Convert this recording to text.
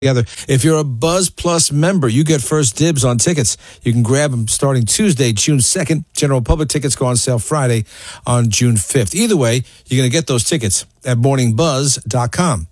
together. If you're a Buzz Plus member, you get first dibs on tickets. You can grab them starting Tuesday, June 2nd. General public tickets go on sale Friday on June 5th. Either way, you're going to get those tickets at morningbuzz.com.